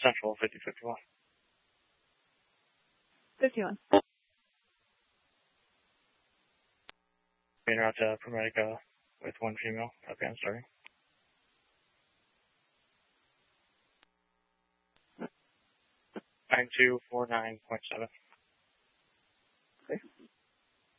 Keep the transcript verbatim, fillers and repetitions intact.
Central fifty fifty-one. fifty-one. Being out to ProMedica with one female. Okay, I'm sorry. nine two four nine point seven.